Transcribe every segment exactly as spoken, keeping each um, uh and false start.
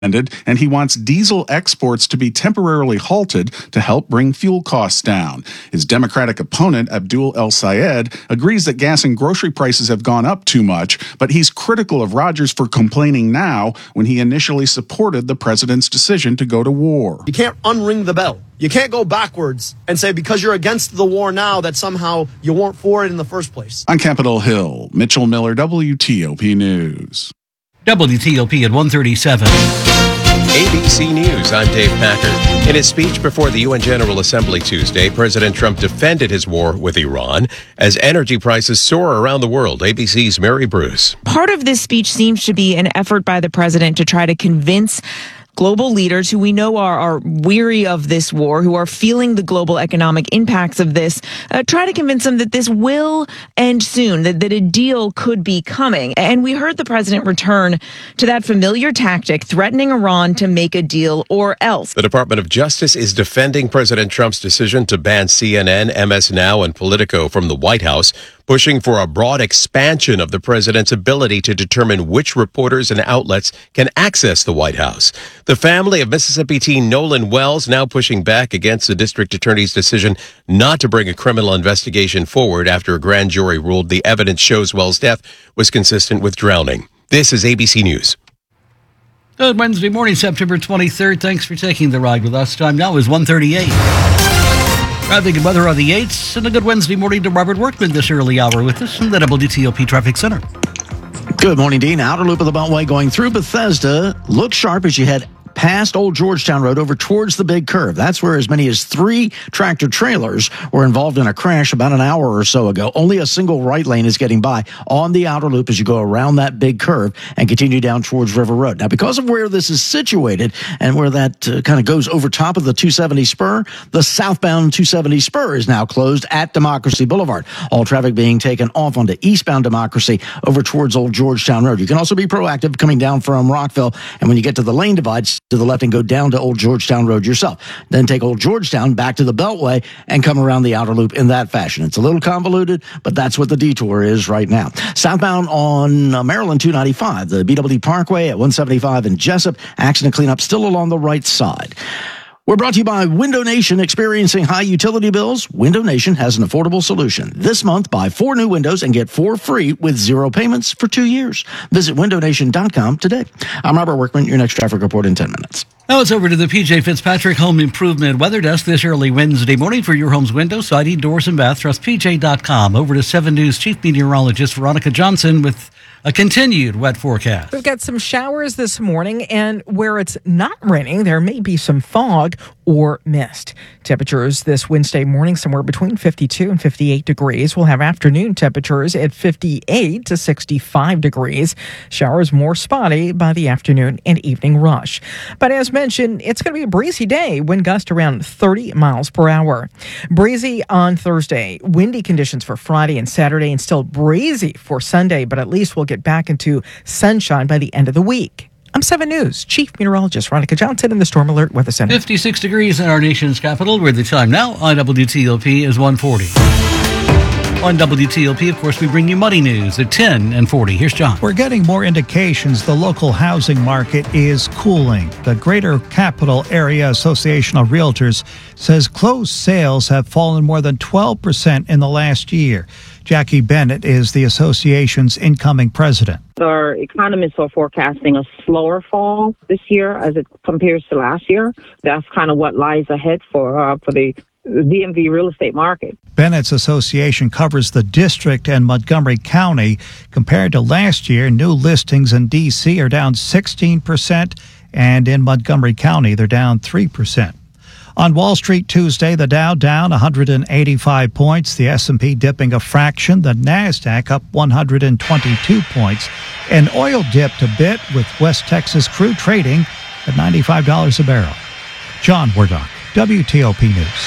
and he wants diesel exports to be temporarily halted to help bring fuel costs down. His Democratic opponent, Abdul El Sayed, agrees that gas and grocery prices have gone up too much, but he's critical of Rogers for complaining now when he initially supported the president's decision to go to war. You can't unring the bell. You can't go backwards and say because you're against the war now that somehow you weren't for it in the first place. On Capitol Hill, Mitchell Miller, W T O P News. W T O P at one thirty-seven. A B C News, I'm Dave Packard. In his speech before the U N General Assembly Tuesday, President Trump defended his war with Iran as energy prices soar around the world. A B C's Mary Bruce. Part of this speech seems to be an effort by the president to try to convince global leaders who we know are, are weary of this war, who are feeling the global economic impacts of this, uh, try to convince them that this will end soon, that, that a deal could be coming. And we heard the president return to that familiar tactic, threatening Iran to make a deal or else. The Department of Justice is defending President Trump's decision to ban C N N, M S Now, and Politico from the White House, pushing for a broad expansion of the president's ability to determine which reporters and outlets can access the White House. The family of Mississippi teen Nolan Wells now pushing back against the district attorney's decision not to bring a criminal investigation forward after a grand jury ruled the evidence shows Wells' death was consistent with drowning. This is A B C News. Good Wednesday morning, September twenty-third. Thanks for taking the ride with us. Time now is one thirty-eight. Traffic and weather on the eights, and a good Wednesday morning to Robert Workman this early hour with us from the W T O P Traffic Center. Good morning, Dean. Outer loop of the Beltway going through Bethesda. Look sharp as you head past Old Georgetown Road over towards the big curve. That's where as many as three tractor trailers were involved in a crash about an hour or so ago. Only a single right lane is getting by on the outer loop as you go around that big curve and continue down towards River Road. Now, because of where this is situated and where that uh, kind of goes over top of the two seventy spur, the southbound two seventy spur is now closed at Democracy Boulevard. All traffic being taken off onto eastbound Democracy over towards Old Georgetown Road. You can also be proactive coming down from Rockville, and when you get to the lane divides, to the left and go down to Old Georgetown Road yourself. Then take Old Georgetown back to the Beltway and come around the outer loop in that fashion. It's a little convoluted, but that's what the detour is right now. Southbound on uh, Maryland two ninety-five, the B W D Parkway at one seventy-five in Jessup. Accident cleanup still along the right side. We're brought to you by Window Nation. Experiencing high utility bills? Window Nation has an affordable solution. This month, buy four new windows and get four free with zero payments for two years. Visit window nation dot com today. I'm Robert Workman. Your next traffic report in ten minutes. Now it's over to the P J Fitzpatrick Home Improvement Weather Desk this early Wednesday morning for your home's windows, siding, doors, and bath. Trust P J dot com. Over to seven News Chief Meteorologist Veronica Johnson with a continued wet forecast. We've got some showers this morning, and where it's not raining, there may be some fog or mist. Temperatures this Wednesday morning somewhere between fifty-two and fifty-eight degrees. We'll have afternoon temperatures at fifty-eight to sixty-five degrees. Showers more spotty by the afternoon and evening rush. But as mentioned, it's going to be a breezy day. Wind gust around thirty miles per hour. Breezy on Thursday. Windy conditions for Friday and Saturday, and still breezy for Sunday, but at least we'll get back into sunshine by the end of the week. I'm seven News Chief Meteorologist Veronica Johnson in the Storm Alert Weather Center. fifty-six degrees in our nation's capital, where the time now on W T O P is one forty. On W T O P, of course, we bring you money news at ten and forty. Here's John. We're getting more indications the local housing market is cooling. The Greater Capital Area Association of Realtors says closed sales have fallen more than twelve percent in the last year. Jackie Bennett is the association's incoming president. Our economists are forecasting a slower fall this year as it compares to last year. That's kind of what lies ahead for uh, for the D M V real estate market. Bennett's association covers the district and Montgomery County. Compared to last year, new listings in D C are down sixteen percent, and in Montgomery County, they're down three percent. On Wall Street Tuesday, the Dow down one hundred eighty-five points, the S and P dipping a fraction, the NASDAQ up one hundred twenty-two points, and oil dipped a bit with West Texas crude trading at ninety-five dollars a barrel. John Wardock, W T O P News.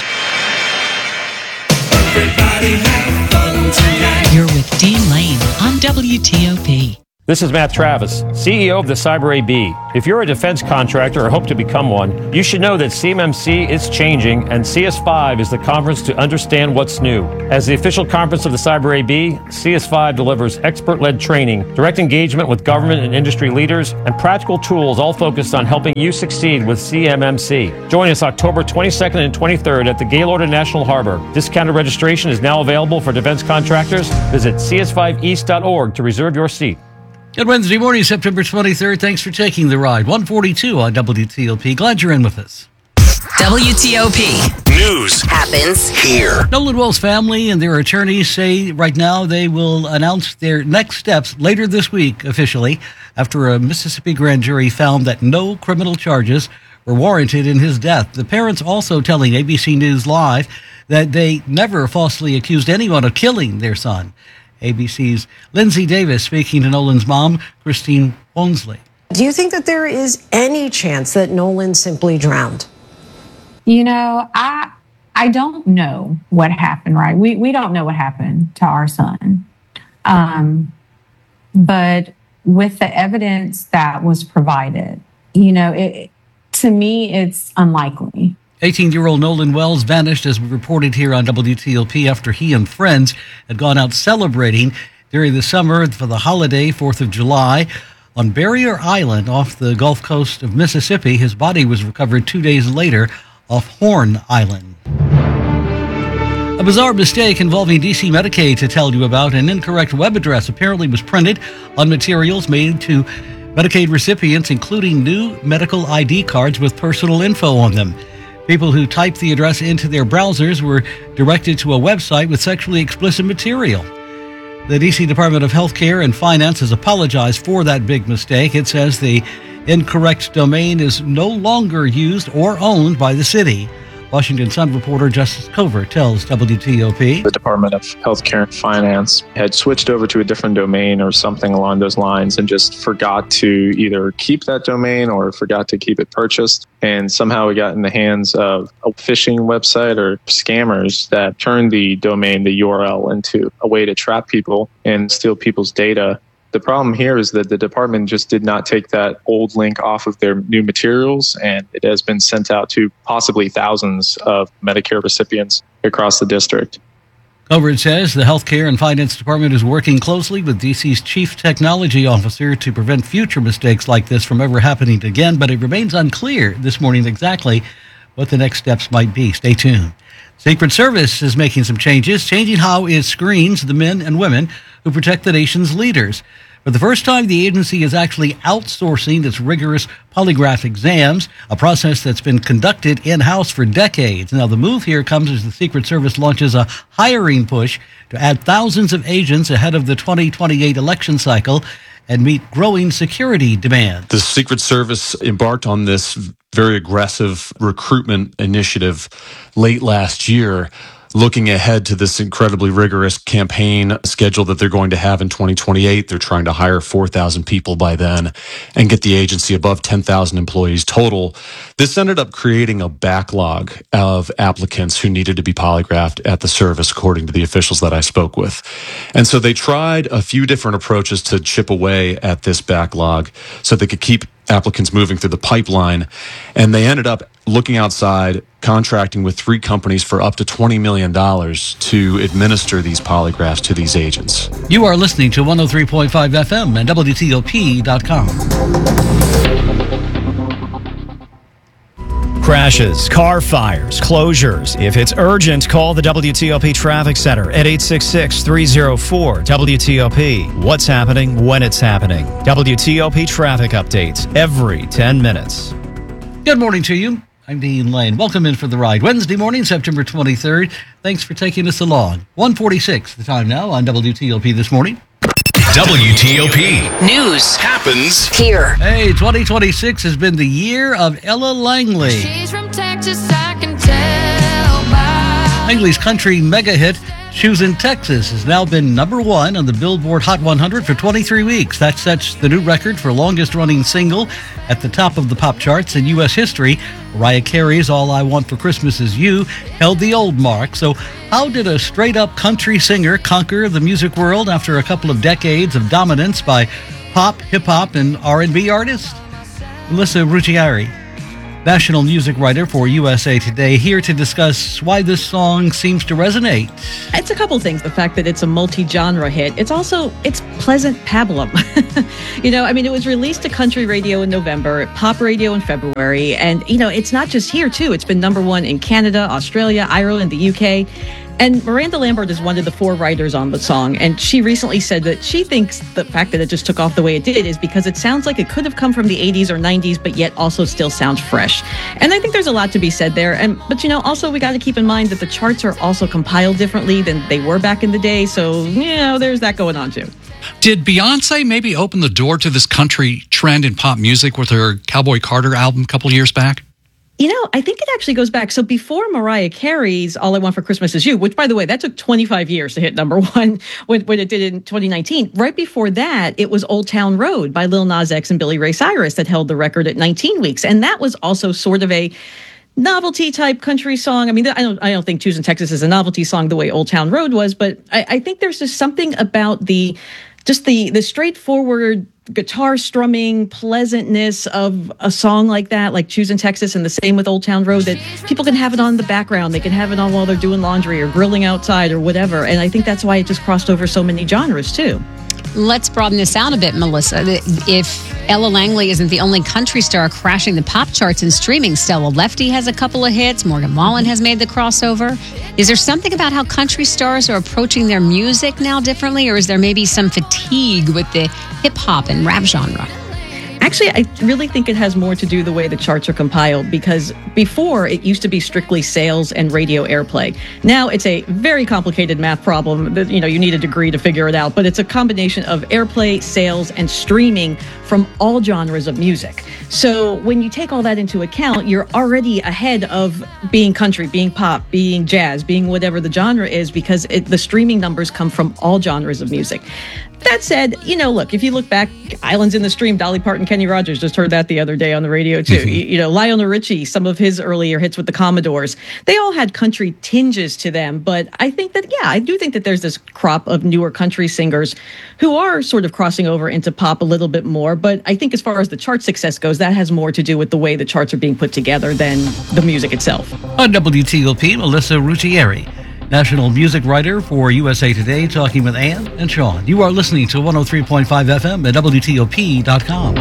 Everybody have fun tonight. You're with Dean Lane on W T O P. This is Matt Travis, C E O of the Cyber A B. If you're a defense contractor or hope to become one, you should know that C M M C is changing, and C S five is the conference to understand what's new. As the official conference of the Cyber A B, C S five delivers expert-led training, direct engagement with government and industry leaders, and practical tools all focused on helping you succeed with C M M C. Join us October twenty-second and twenty-third at the Gaylord in National Harbor. Discounted registration is now available for defense contractors. Visit C S five east dot org to reserve your seat. Good Wednesday morning, September twenty-third. Thanks for taking the ride. one forty-two on W T O P. Glad you're in with us. W T O P. News happens here. Nolan Wells' family and their attorneys say right now they will announce their next steps later this week officially after a Mississippi grand jury found that no criminal charges were warranted in his death. The parents also telling A B C News Live that they never falsely accused anyone of killing their son. A B C's Lindsay Davis speaking to Nolan's mom, Christine Wonsley. Do you think that there is any chance that Nolan simply drowned? You know, I I don't know what happened, right? We we don't know what happened to our son. Um, but with the evidence that was provided, you know, it, to me, it's unlikely. eighteen-year-old Nolan Wells vanished, as we reported here on W T O P, after he and friends had gone out celebrating during the summer for the holiday, fourth of July. On Barrier Island off the Gulf Coast of Mississippi, his body was recovered two days later off Horn Island. A bizarre mistake involving D C Medicaid to tell you about. An incorrect web address apparently was printed on materials made to Medicaid recipients, including new medical I D cards with personal info on them. People who typed the address into their browsers were directed to a website with sexually explicit material. The D C Department of Healthcare and Finance has apologized for that big mistake. It says the incorrect domain is no longer used or owned by the city. Washington Sun reporter Justice Covert tells W T O P. The Department of Healthcare and Finance had switched over to a different domain or something along those lines and just forgot to either keep that domain or forgot to keep it purchased. And somehow it got in the hands of a phishing website or scammers that turned the domain, the U R L, into a way to trap people and steal people's data. The problem here is that the department just did not take that old link off of their new materials, and it has been sent out to possibly thousands of Medicare recipients across the district. Covert says the Healthcare and Finance Department is working closely with D C's Chief Technology Officer to prevent future mistakes like this from ever happening again, but it remains unclear this morning exactly what the next steps might be. Stay tuned. Secret Service is making some changes, changing how it screens the men and women who protect the nation's leaders. For the first time, the agency is actually outsourcing its rigorous polygraph exams, a process that's been conducted in-house for decades. Now, the move here comes as the Secret Service launches a hiring push to add thousands of agents ahead of the twenty twenty-eight election cycle and meet growing security demands. The Secret Service embarked on this very aggressive recruitment initiative late last year, looking ahead to this incredibly rigorous campaign schedule that they're going to have in twenty twenty-eight. They're trying to hire four thousand people by then and get the agency above ten thousand employees total. This ended up creating a backlog of applicants who needed to be polygraphed at the service, according to the officials that I spoke with. And so they tried a few different approaches to chip away at this backlog so they could keep applicants moving through the pipeline. And they ended up looking outside, contracting with three companies for up to twenty million dollars to administer these polygraphs to these agents. You are listening to one oh three point five F M and W T O P dot com. Crashes, car fires, closures. If it's urgent, call the W T O P Traffic Center at eight six six, three oh four, W T O P. What's happening when it's happening. W T O P traffic updates every ten minutes. Good morning to you. I'm Dean Lane. Welcome in for the ride. Wednesday morning, September twenty-third. Thanks for taking us along. one forty-six, the time now on W T O P this morning. W T O P. News happens here. Hey, twenty twenty-six has been the year of Ella Langley. She's from Texas, I can tell by. Langley's country mega hit, Shoes in Texas, has now been number one on the Billboard Hot one hundred for twenty-three weeks. That sets the new record for longest running single at the top of the pop charts in U S history. Mariah Carey's All I Want for Christmas Is You held the old mark. So how did a straight-up country singer conquer the music world after a couple of decades of dominance by pop, hip-hop, and R and B artist, Melissa Ruggieri, national music writer for U S A Today, here to discuss why this song seems to resonate. It's a couple things. The fact that it's a multi-genre hit. It's also, it's pleasant pablum. You know, I mean, it was released to country radio in November, pop radio in February. And, you know, it's not just here, too. It's been number one in Canada, Australia, Ireland, the U K. And Miranda Lambert is one of the four writers on the song, and she recently said that she thinks the fact that it just took off the way it did is because it sounds like it could have come from the eighties or nineties, but yet also still sounds fresh. And I think there's a lot to be said there. And but you know, also we got to keep in mind that the charts are also compiled differently than they were back in the day, so you know, there's that going on too. Did Beyonce maybe open the door to this country trend in pop music with her Cowboy Carter album a couple of years back? You know, I think it actually goes back. So before Mariah Carey's All I Want for Christmas Is You, which, by the way, that took twenty-five years to hit number one when, when it did in twenty nineteen. Right before that, it was Old Town Road by Lil Nas X and Billy Ray Cyrus that held the record at nineteen weeks. And that was also sort of a novelty type country song. I mean, I don't I don't think Choosing Texas is a novelty song the way Old Town Road was, but I, I think there's just something about the just the the straightforward guitar strumming pleasantness of a song like that, like Choosing Texas, and the same with Old Town Road, that people can have it on the background. They can have it on while they're doing laundry or grilling outside or whatever. And I think that's why it just crossed over so many genres too. Let's broaden this out a bit, Melissa. If Ella Langley isn't the only country star crashing the pop charts and streaming, Stella Lefty has a couple of hits. Morgan Wallen has made the crossover. Is there something about how country stars are approaching their music now differently, or is there maybe some fatigue with the hip-hop and rap genre? Actually, I really think it has more to do the way the charts are compiled, because before it used to be strictly sales and radio airplay. Now it's a very complicated math problem that, you know, you need a degree to figure it out, but it's a combination of airplay, sales, and streaming from all genres of music. So when you take all that into account, you're already ahead of being country, being pop, being jazz, being whatever the genre is, because it, the streaming numbers come from all genres of music. That said, you know, look, if you look back, Islands in the Stream, Dolly Parton, Kenny Rogers, just heard that the other day on the radio too. Mm-hmm. you, you know, Lionel Richie, some of his earlier hits with the Commodores, they all had country tinges to them. But I think that, yeah, I do think that there's this crop of newer country singers who are sort of crossing over into pop a little bit more. But I think as far as the chart success goes, that has more to do with the way the charts are being put together than the music itself. On W T O P, Melissa Ruggieri, national music writer for U S A Today, talking with Ann and Sean. You are listening to one oh three point five F M at W T O P dot com.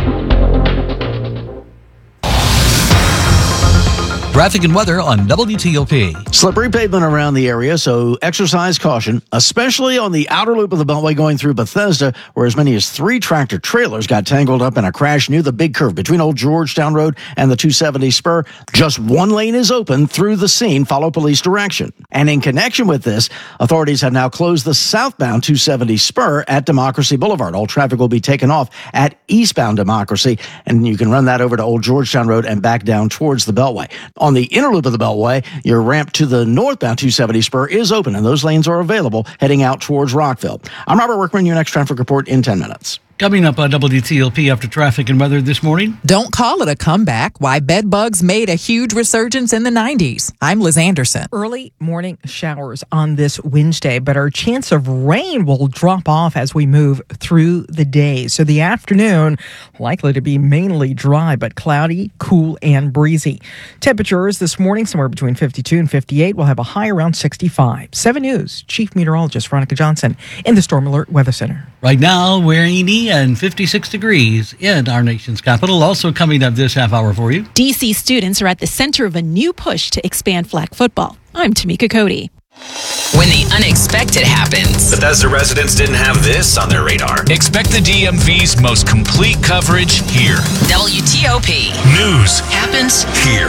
Traffic and weather on W T O P. Slippery pavement around the area, so exercise caution, especially on the outer loop of the Beltway going through Bethesda, where as many as three tractor trailers got tangled up in a crash near the big curve between Old Georgetown Road and the two seventy spur. Just one lane is open through the scene. Follow police direction. And in connection with this, authorities have now closed the southbound two seventy spur at Democracy Boulevard. All traffic will be taken off at eastbound Democracy, and you can run that over to Old Georgetown Road and back down towards the Beltway. On the inner loop of the Beltway, your ramp to the northbound two seventy spur is open, and those lanes are available heading out towards Rockville. I'm Robert Workman, your next traffic report in ten minutes. Coming up on W T O P after traffic and weather this morning. Don't call it a comeback. Why bed bugs made a huge resurgence in the nineties. I'm Liz Anderson. Early morning showers on this Wednesday, but our chance of rain will drop off as we move through the day. So the afternoon likely to be mainly dry, but cloudy, cool, and breezy. Temperatures this morning somewhere between fifty-two and fifty-eight. We'll have a high around sixty-five. seven News Chief Meteorologist Veronica Johnson in the Storm Alert Weather Center. Right now, we're rainy and fifty-six degrees in our nation's capital. Also coming up this half hour for you. D C students are at the center of a new push to expand flag football. I'm Tamika Cody. When the unexpected happens. Bethesda residents didn't have this on their radar. Expect the D M V's most complete coverage here. W T O P. News happens here.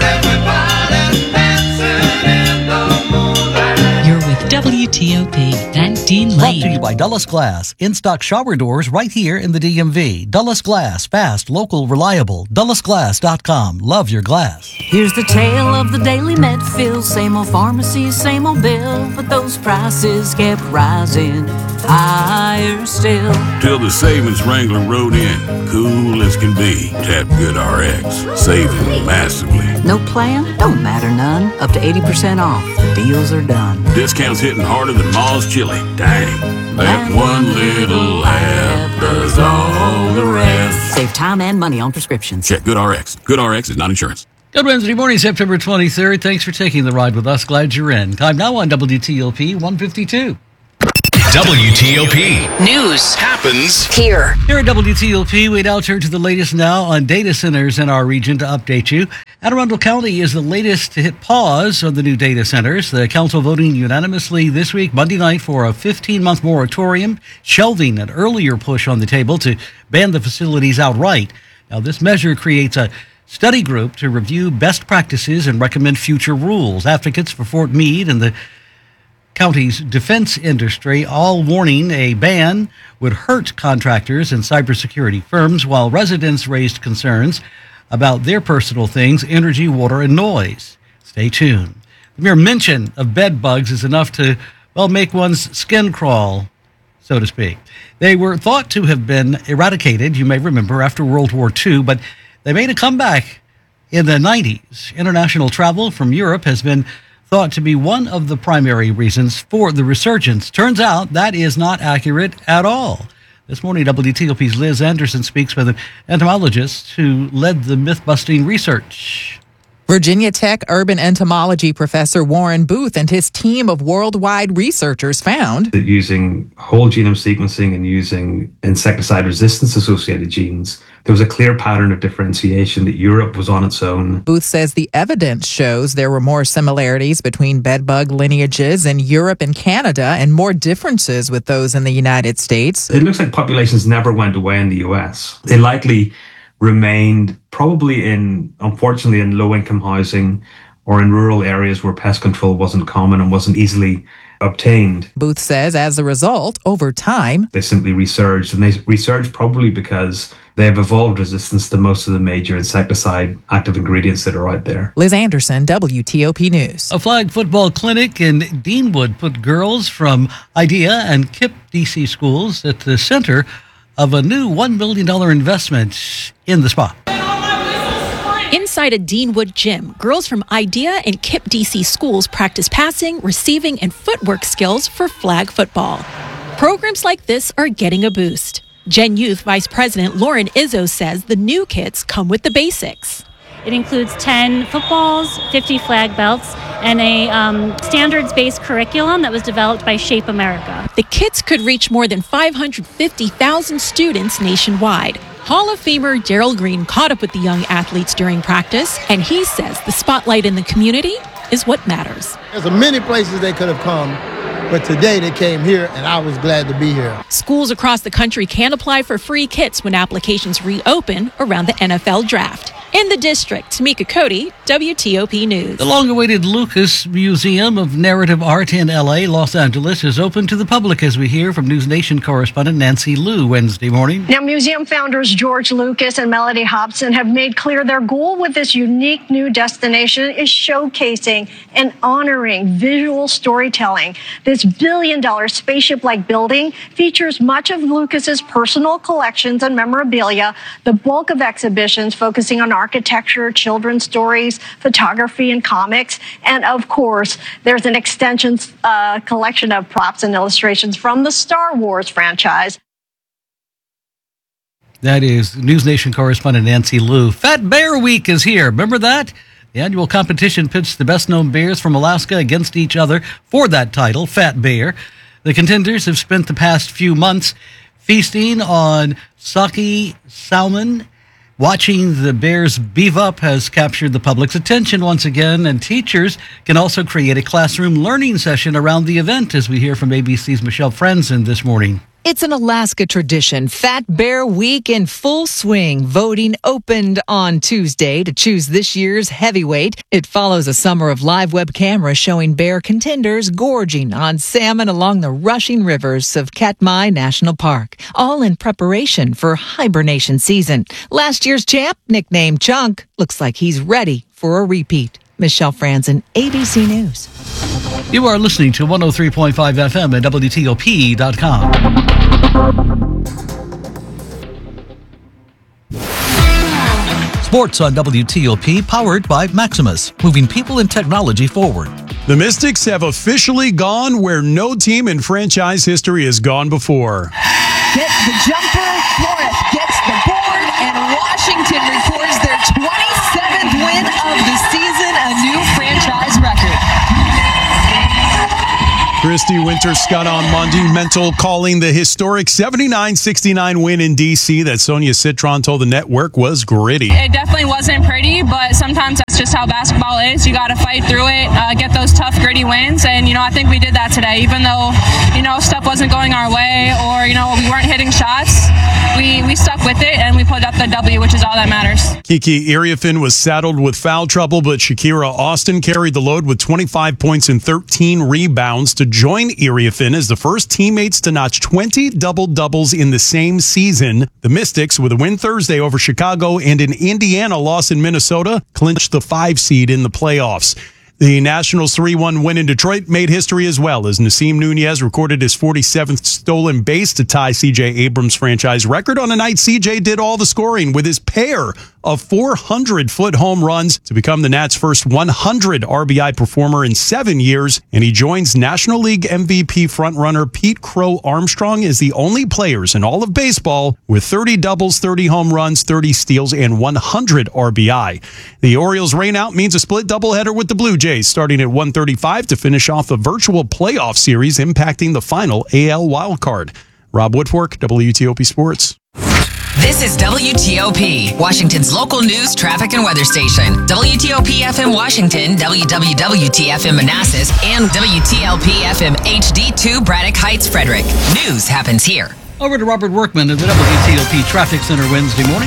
You're with W T O P and Dean Lane. Brought to you by Dulles Glass. In-stock shower doors right here in the D M V. Dulles Glass. Fast, local, reliable. Dulles Glass dot com. Love your glass. Here's the tale of the daily Medfield. Same old pharmacy, same old bill. But those prices kept rising higher still. Till the savings Wrangler rode in. Cool as can be. Tap Good R X. Saving massively. No plan? Don't matter none. Up to eighty percent off. The deals are done. Discounts hitting harder than Ma's chili. Dang. That one little app does all the rest. Save time and money on prescriptions. Check GoodRx. GoodRx is not insurance. Good Wednesday morning, September twenty-third. Thanks for taking the ride with us. Glad you're in. Time now on W T O P one fifty-two. W T O P News happens here. Here at W T O P, we now turn to the latest now on data centers in our region to update you. Anne Arundel County is the latest to hit pause on the new data centers. The council voting unanimously this week, Monday night, for a fifteen-month moratorium, shelving an earlier push on the table to ban the facilities outright. Now, this measure creates a study group to review best practices and recommend future rules. Advocates for Fort Meade and the county's defense industry all warning a ban would hurt contractors and cybersecurity firms, while residents raised concerns about their personal things, energy, water, and noise. Stay tuned. The mere mention of bed bugs is enough to, well, make one's skin crawl, so to speak. They were thought to have been eradicated, you may remember, after World War Two, but they made a comeback in the nineties. International travel from Europe has been thought to be one of the primary reasons for the resurgence. Turns out that is not accurate at all. This morning, W T O P's Liz Anderson speaks with an entomologist who led the myth-busting research. Virginia Tech urban entomology professor Warren Booth and his team of worldwide researchers found that using whole genome sequencing and using insecticide resistance associated genes, there was a clear pattern of differentiation that Europe was on its own. Booth says the evidence shows there were more similarities between bedbug lineages in Europe and Canada and more differences with those in the United States. It looks like populations never went away in the U S. They likely remained probably in, unfortunately, in low-income housing or in rural areas where pest control wasn't common and wasn't easily obtained. Booth says as a result, over time, they simply resurged, and they resurged probably because they have evolved resistance to most of the major insecticide active ingredients that are out there. Liz Anderson, W T O P News. A flag football clinic in Deanwood put girls from IDEA and KIPP D C schools at the center of a new one million dollars investment in the spot. Inside a Deanwood gym, girls from IDEA and KIPP D C schools practice passing, receiving, and footwork skills for flag football. Programs like this are getting a boost. Gen Youth Vice President Lauren Izzo says the new kits come with the basics. It includes ten footballs, fifty flag belts, and a um, standards-based curriculum that was developed by Shape America. The kits could reach more than five hundred fifty thousand students nationwide. Hall of Famer Darryl Green caught up with the young athletes during practice, and he says the spotlight in the community is what matters. There's many places they could have come, but today they came here, and I was glad to be here. Schools across the country can apply for free kits when applications reopen around the N F L draft. In the district, Tamika Cody, W T O P News. The long-awaited Lucas Museum of Narrative Art in L A, Los Angeles, is open to the public, as we hear from News Nation correspondent Nancy Liu Wednesday morning. Now, museum founders George Lucas and Melody Hobson have made clear their goal with this unique new destination is showcasing and honoring visual storytelling. This billion-dollar spaceship-like building features much of Lucas's personal collections and memorabilia, the bulk of exhibitions focusing on architecture, children's stories, photography, and comics. And of course, there's an extension uh, collection of props and illustrations from the Star Wars franchise. That is News Nation correspondent Nancy Liu. Fat Bear Week is here. Remember that? The annual competition pits the best-known bears from Alaska against each other for that title, Fat Bear. The contenders have spent the past few months feasting on sake salmon. Watching the bears beef up has captured the public's attention once again, and teachers can also create a classroom learning session around the event, as we hear from A B C's Michelle Franzen this morning. It's an Alaska tradition. Fat Bear Week in full swing. Voting opened on Tuesday to choose this year's heavyweight. It follows a summer of live web cameras showing bear contenders gorging on salmon along the rushing rivers of Katmai National Park, all in preparation for hibernation season. Last year's champ, nicknamed Chunk, looks like he's ready for a repeat. Michelle Franzen, A B C News. You are listening to one oh three point five F M at W T O P dot com. Sports on W T O P, powered by Maximus, moving people and technology forward. The Mystics have officially gone where no team in franchise history has gone before. Gets the jumper, Flores gets the board, and Washington records their twenty-seventh win of the season, a new franchise record. Christy Winter-Scott on Monumental calling the historic seventy-nine sixty-nine win in D C that Sonia Citron told the network was gritty. It definitely wasn't pretty, but sometimes that's just how basketball is. You got to fight through it, uh, get those tough, gritty wins, and, you know, I think we did that today. Even though, you know, stuff wasn't going our way or, you know, we weren't hitting shots, we, we stuck with it, and we pulled up the W, which is all that matters. Kiki Iriafen was saddled with foul trouble, but Shakira Austin carried the load with twenty-five points and thirteen rebounds to join Iriafen as the first teammates to notch twenty double-doubles in the same season. The Mystics, with a win Thursday over Chicago and an Indiana loss in Minnesota, clinched the five seed in the playoffs. The Nationals' three one win in Detroit made history as well, as Nasim Nunez recorded his forty-seventh stolen base to tie C J Abrams' franchise record on a night C J did all the scoring with his pair of four hundred foot home runs to become the Nats' first one hundred R B I performer in seven years, and he joins National League M V P frontrunner Pete Crow Armstrong as the only players in all of baseball with thirty doubles, thirty home runs, thirty steals, and one hundred R B I. The Orioles' rainout means a split doubleheader with the Blue Jays starting at one thirty-five to finish off a virtual playoff series impacting the final A L wildcard. Rob Woodfork, W T O P Sports. This is W T O P, Washington's local news, traffic, and weather station. W T O P F M Washington, W W W T F M Manassas, and W T L P F M H D two Braddock Heights, Frederick. News happens here. Over to Robert Workman at the W T O P Traffic Center Wednesday morning.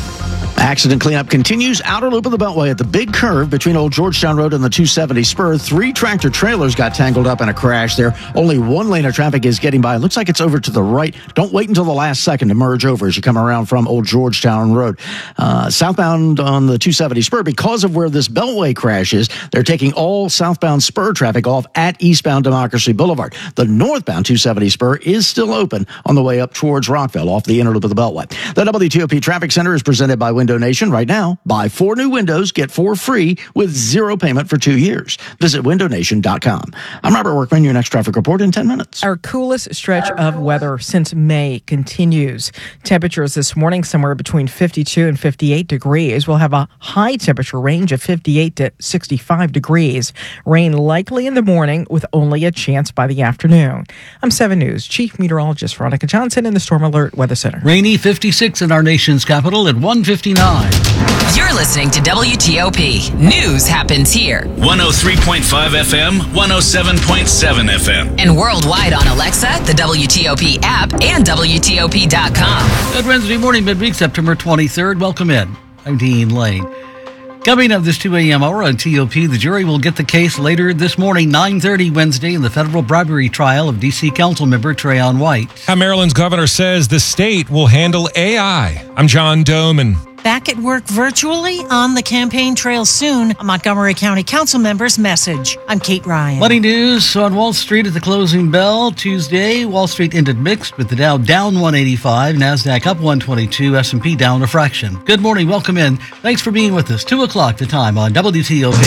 Accident cleanup continues. Outer loop of the Beltway at the big curve between Old Georgetown Road and the two seventy spur. Three tractor trailers got tangled up in a crash there. Only one lane of traffic is getting by. It looks like it's over to the right. Don't wait until the last second to merge over as you come around from Old Georgetown Road. Uh, southbound on the two seventy spur, because of where this Beltway crash is, they're taking all southbound spur traffic off at eastbound Democracy Boulevard. The northbound two seventy spur is still open on the way up towards Rockville off the inner loop of the Beltway. The W T O P Traffic Center is presented by Windows Nation. Right now, buy four new windows, get four free with zero payment for two years. Visit window nation dot com. I'm Robert Workman, your next traffic report in ten minutes. Our coolest stretch of weather since May continues. Temperatures this morning somewhere between fifty-two and fifty-eight degrees. We'll have a high temperature range of fifty-eight to sixty-five degrees. Rain likely in the morning with only a chance by the afternoon. I'm seven News Chief Meteorologist Veronica Johnson in the Storm Alert Weather Center. Rainy fifty-six in our nation's capital at one fifty-nine. You're listening to W T O P. News happens here. one oh three point five F M, one oh seven point seven F M. And worldwide on Alexa, the W T O P app, and W T O P dot com. Good Wednesday morning, midweek, September twenty-third. Welcome in. I'm Dean Lane. Coming up this two a.m. hour on T O P, the jury will get the case later this morning, nine thirty Wednesday, in the federal bribery trial of D C Council member Trayon White. How Maryland's governor says the state will handle A I. I'm John Doman. Back at work virtually on the campaign trail soon. A Montgomery County Council member's message. I'm Kate Ryan. Money news on Wall Street at the closing bell Tuesday. Wall Street ended mixed with the Dow down one eighty-five, NASDAQ up one twenty-two, S and P down a fraction. Good morning. Welcome in. Thanks for being with us. two o'clock the time on W T O P.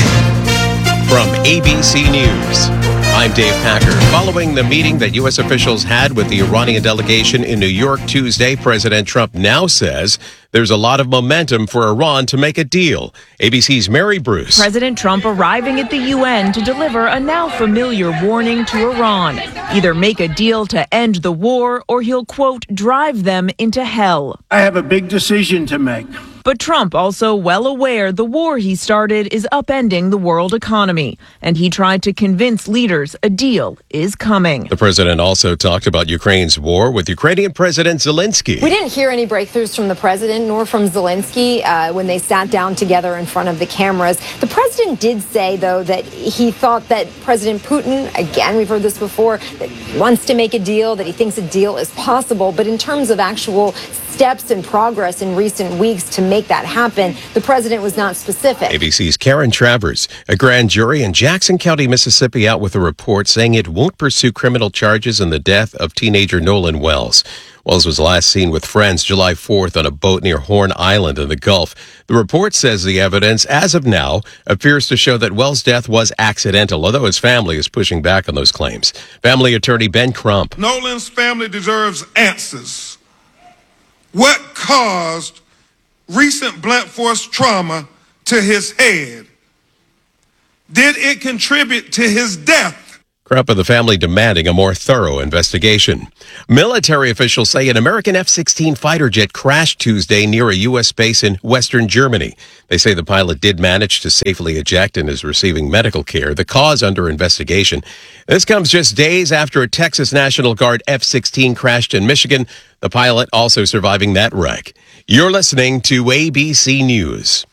From A B C News, I'm Dave Packer. Following the meeting that U S officials had with the Iranian delegation in New York Tuesday, President Trump now says there's a lot of momentum for Iran to make a deal. A B C's Mary Bruce. President Trump arriving at the U N to deliver a now familiar warning to Iran. Either make a deal to end the war or he'll, quote, drive them into hell. I have a big decision to make. But Trump also well aware the war he started is upending the world economy, and he tried to convince leaders a deal is coming. The president also talked about Ukraine's war with Ukrainian President Zelensky. We didn't hear any breakthroughs from the president nor from Zelensky uh, when they sat down together in front of the cameras. The president did say, though, that he thought that President Putin, again, we've heard this before, that wants to make a deal, that he thinks a deal is possible. But in terms of actual steps and progress in recent weeks to make that happen, the president was not specific. A B C's Karen Travers. A grand jury in Jackson County, Mississippi, out with a report saying it won't pursue criminal charges in the death of teenager Nolan Wells. Wells was last seen with friends July fourth on a boat near Horn Island in the Gulf. The report says the evidence, as of now, appears to show that Wells' death was accidental, although his family is pushing back on those claims. Family attorney Ben Crump. Nolan's family deserves answers. What caused recent blunt force trauma to his head? Did it contribute to his death? Crump and the family demanding a more thorough investigation. Military officials say an American F sixteen fighter jet crashed Tuesday near a U S base in western Germany. They say the pilot did manage to safely eject and is receiving medical care. The cause under investigation. This comes just days after a Texas National Guard F sixteen crashed in Michigan. The pilot also surviving that wreck. You're listening to A B C News.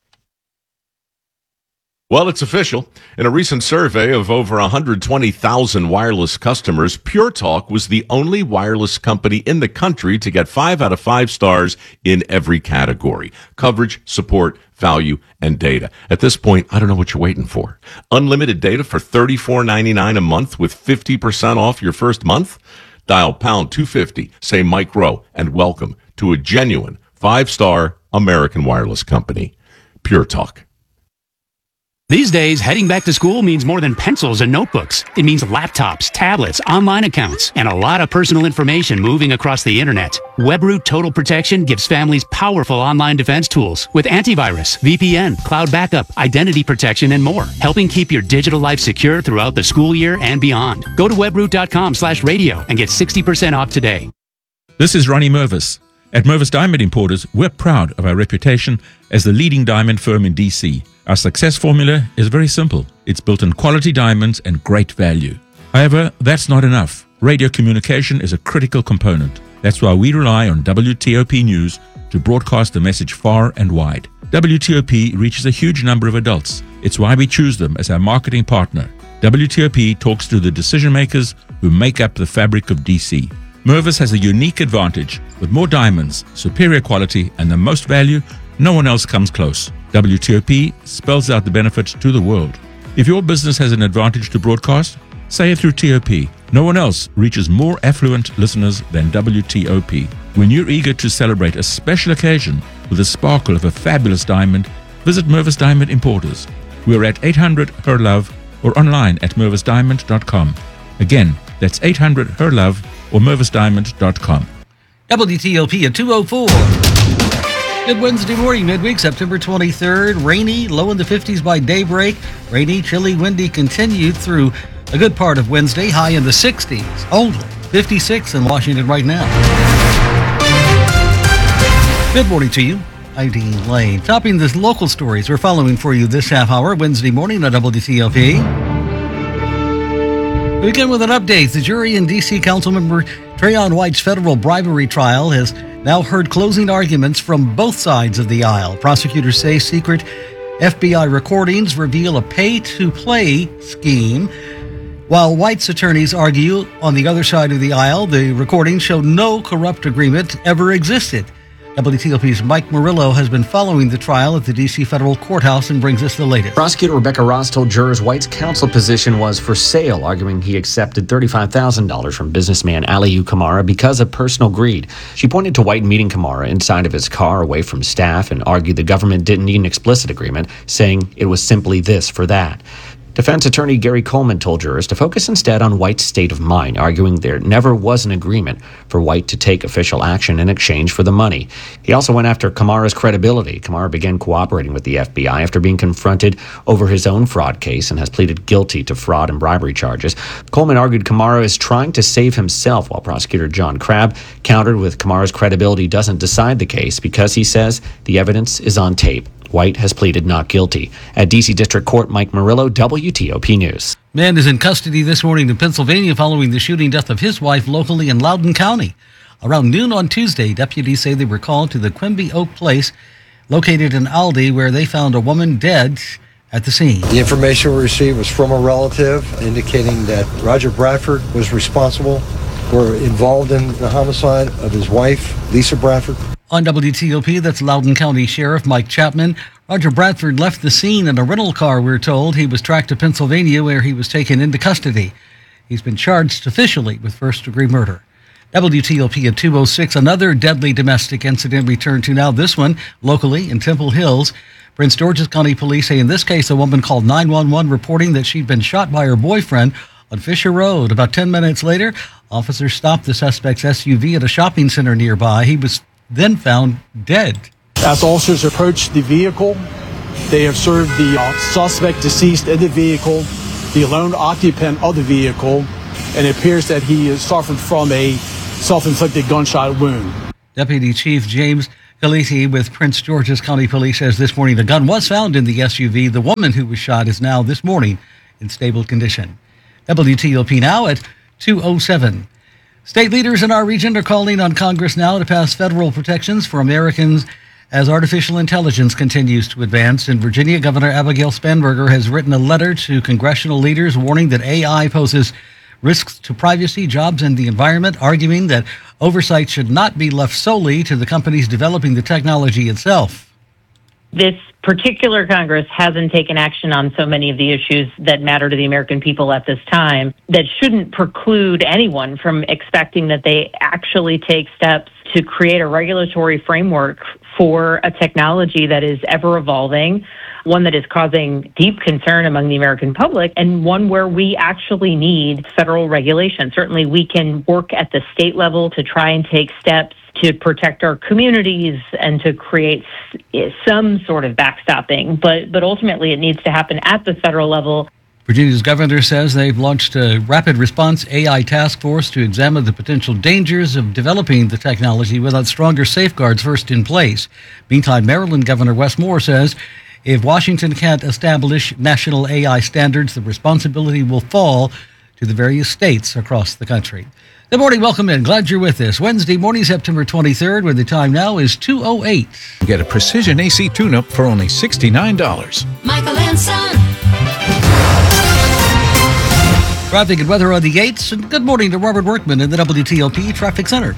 Well, it's official. In a recent survey of over one hundred twenty thousand wireless customers, Pure Talk was the only wireless company in the country to get five out of five stars in every category: coverage, support, value, and data. At this point, I don't know what you're waiting for. Unlimited data for thirty-four ninety-nine a month with fifty percent off your first month? Dial pound two fifty, say Mike Rowe, and welcome to a genuine five-star American wireless company. Pure Talk. These days, heading back to school means more than pencils and notebooks. It means laptops, tablets, online accounts, and a lot of personal information moving across the internet. WebRoot Total Protection gives families powerful online defense tools with antivirus, V P N, cloud backup, identity protection, and more, helping keep your digital life secure throughout the school year and beyond. Go to webroot.com slash radio and get sixty percent off today. This is Ronnie Mervis. At Mervis Diamond Importers, we're proud of our reputation as the leading diamond firm in D C. Our success formula is very simple. It's built on quality diamonds and great value. However, that's not enough. Radio communication is a critical component. That's why we rely on W T O P News to broadcast the message far and wide. W T O P reaches a huge number of adults. It's why we choose them as our marketing partner. W T O P talks to the decision makers who make up the fabric of D C. Mervis has a unique advantage. With more diamonds, superior quality, and the most value, no one else comes close. W T O P spells out the benefits to the world. If your business has an advantage to broadcast, say it through T O P. No one else reaches more affluent listeners than W T O P. When you're eager to celebrate a special occasion with the sparkle of a fabulous diamond, visit Mervis Diamond Importers. We're at eight hundred H E R LOVE or online at mervis diamond dot com. Again, that's eight hundred H E R LOVE or mervis diamond dot com. W T O P at two oh four. Good Wednesday morning, midweek, September twenty-third. Rainy, low in the fifties by daybreak. Rainy, chilly, windy continued through a good part of Wednesday, high in the sixties. Only fifty-six in Washington right now. Good morning to you. I'm Dean Lane. Topping the local stories we're following for you this half hour, Wednesday morning on W T O P. We begin with an update. The jury in D C Councilmember Trayon White's federal bribery trial has now heard closing arguments from both sides of the aisle. Prosecutors say secret F B I recordings reveal a pay-to-play scheme, while White's attorneys argue on the other side of the aisle the recordings show no corrupt agreement ever existed. W T O P's Mike Murillo has been following the trial at the D C Federal Courthouse and brings us the latest. Prosecutor Rebecca Ross told jurors White's counsel position was for sale, arguing he accepted thirty-five thousand dollars from businessman Aliyu Kamara because of personal greed. She pointed to White meeting Kamara inside of his car away from staff and argued the government didn't need an explicit agreement, saying it was simply this for that. Defense attorney Gary Coleman told jurors to focus instead on White's state of mind, arguing there never was an agreement for White to take official action in exchange for the money. He also went after Kamara's credibility. Kamara began cooperating with the F B I after being confronted over his own fraud case and has pleaded guilty to fraud and bribery charges. Coleman argued Kamara is trying to save himself, while prosecutor John Crabb countered with Kamara's credibility doesn't decide the case because he says the evidence is on tape. White has pleaded not guilty. At D C District Court, Mike Murillo, W T O P News. Man is in custody this morning in Pennsylvania following the shooting death of his wife locally in Loudoun County. Around noon on Tuesday, deputies say they were called to the Quimby Oak Place, located in Aldie, where they found a woman dead at the scene. The information we received was from a relative indicating that Roger Bradford was responsible or involved in the homicide of his wife, Lisa Bradford. On W T O P, that's Loudoun County Sheriff Mike Chapman. Roger Bradford left the scene in a rental car, we're told. He was tracked to Pennsylvania, where he was taken into custody. He's been charged officially with first-degree murder. W T O P at two oh six. Another deadly domestic incident returned to now. This one locally in Temple Hills. Prince George's County Police say in this case a woman called nine one one reporting that she'd been shot by her boyfriend on Fisher Road. About ten minutes later, officers stopped the suspect's S U V at a shopping center nearby. He was then found dead. As officers approached the vehicle, they have observed the uh, suspect deceased in the vehicle, the lone occupant of the vehicle, and it appears that he has suffered from a self-inflicted gunshot wound. Deputy Chief James Galiti with Prince George's County Police says this morning the gun was found in the S U V. The woman who was shot is now this morning in stable condition. W T O P now at two oh seven. State leaders in our region are calling on Congress now to pass federal protections for Americans as artificial intelligence continues to advance. In Virginia, Governor Abigail Spanberger has written a letter to congressional leaders warning that A I poses risks to privacy, jobs, and the environment, arguing that oversight should not be left solely to the companies developing the technology itself. This particular Congress hasn't taken action on so many of the issues that matter to the American people at this time that shouldn't preclude anyone from expecting that they actually take steps to create a regulatory framework for a technology that is ever evolving, one that is causing deep concern among the American public, and one where we actually need federal regulation. Certainly we can work at the state level to try and take steps to protect our communities and to create some sort of backstopping, but but ultimately it needs to happen at the federal level. Virginia's governor says they've launched a rapid response A I task force to examine the potential dangers of developing the technology without stronger safeguards first in place. Meantime, Maryland Governor Wes Moore says if Washington can't establish national A I standards, the responsibility will fall to the various states across the country. Good morning, welcome in. Glad you're with us. Wednesday morning, September twenty-third, where the time now is two oh eight. Get a precision A C tune-up for only sixty-nine dollars. Michael and Son. Traffic and weather on the eights, and good morning to Robert Workman in the W T O P Traffic Center.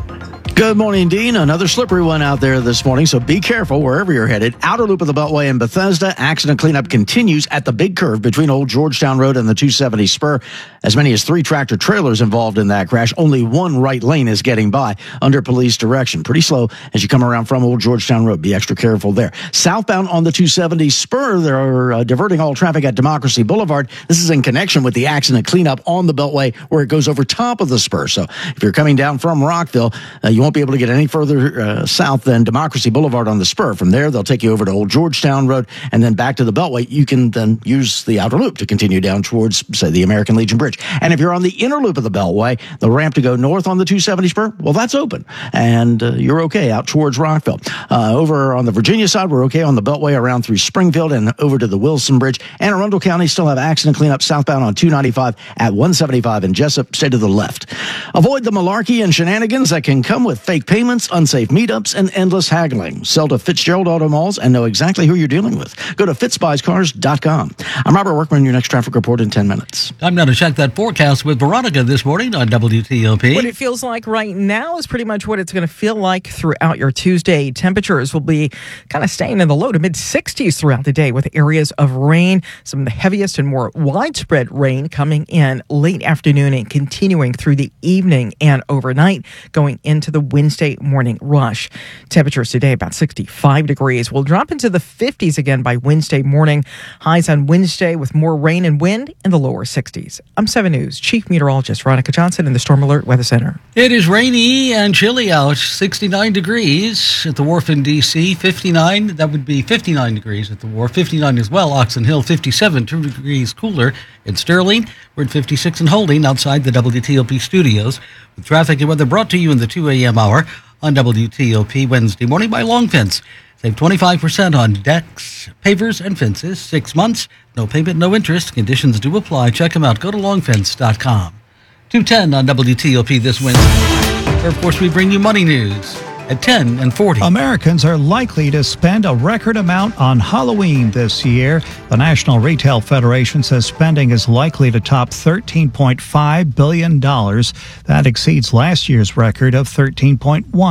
Good morning, Dean. Another slippery one out there this morning, so be careful wherever you're headed. Outer loop of the Beltway in Bethesda. Accident cleanup continues at the big curve between Old Georgetown Road and the two seventy spur. As many as three tractor trailers involved in that crash. Only one right lane is getting by under police direction. Pretty slow as you come around from Old Georgetown Road. Be extra careful there. Southbound on the two seventy spur, they're uh, diverting all traffic at Democracy Boulevard. This is in connection with the accident cleanup on the Beltway where it goes over top of the spur. So if you're coming down from Rockville, uh, you won't be able to get any further uh, south than Democracy Boulevard on the spur. From there, they'll take you over to Old Georgetown Road and then back to the Beltway. You can then use the outer loop to continue down towards, say, the American Legion Bridge. And if you're on the inner loop of the Beltway, the ramp to go north on the two seventy spur, well, that's open. And uh, you're okay out towards Rockville. Uh, over on the Virginia side, we're okay on the Beltway around through Springfield and over to the Wilson Bridge. Anne Arundel County still have accident cleanup southbound on two ninety-five at one seventy-five in Jessup. Stay to the left. Avoid the malarkey and shenanigans that can come with fake payments, unsafe meetups, and endless haggling. Sell to Fitzgerald Auto Malls and know exactly who you're dealing with. Go to fitz buys cars dot com. I'm Robert Workman, your next traffic report in ten minutes. Time now to check that forecast with Veronica this morning on W T O P. What it feels like right now is pretty much what it's going to feel like throughout your Tuesday. Temperatures will be kind of staying in the low to mid sixties throughout the day with areas of rain. Some of the heaviest and more widespread rain coming in late afternoon and continuing through the evening and overnight going into the Wednesday morning rush. Temperatures today about sixty-five degrees. We'll drop into the fifties again by Wednesday morning. Highs on Wednesday with more rain and wind in the lower sixties. I'm seven News Chief Meteorologist Veronica Johnson in the Storm Alert Weather Center. It is rainy and chilly out. sixty-nine degrees at the Wharf in D C. fifty-nine, that would be fifty-nine degrees at the Wharf. fifty-nine as well, Oxon Hill. fifty-seven, two degrees cooler in Sterling. We're at fifty-six and holding outside the W T O P studios. With traffic and weather brought to you in the two a.m. hour on W T O P Wednesday morning by Long Fence. Save twenty-five percent on decks, pavers, and fences. Six months, no payment, no interest. Conditions do apply. Check them out. Go to long fence dot com. two ten on W T O P this Wednesday. Where, of course, we bring you money news at ten and forty. Americans are likely to spend a record amount on Halloween this year. The National Retail Federation says spending is likely to top thirteen point five billion dollars. That exceeds last year's record of thirteen point one billion dollars.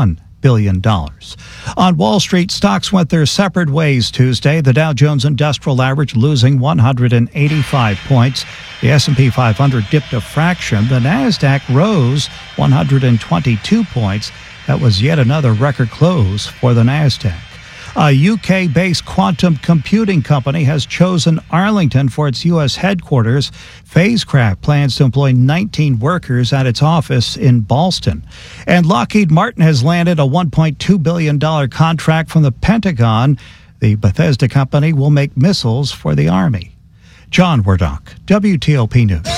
billion dollars. On Wall Street, stocks went their separate ways Tuesday. The Dow Jones Industrial Average losing one hundred eighty-five points. The S and P five hundred dipped a fraction. The Nasdaq rose one hundred twenty-two points. That was yet another record close for the Nasdaq. A U K-based quantum computing company has chosen Arlington for its U S headquarters. Phasecraft plans to employ nineteen workers at its office in Ballston. And Lockheed Martin has landed a one point two billion dollars contract from the Pentagon. The Bethesda company will make missiles for the Army. John Wardock, W T O P News.